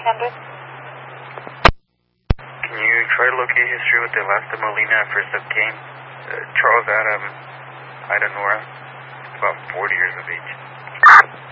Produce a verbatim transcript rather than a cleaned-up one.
eight hundred. Can you try to locate history with the last Molina and first of Kane? Uh, Charles Adam, Ida Nora, about forty years of age.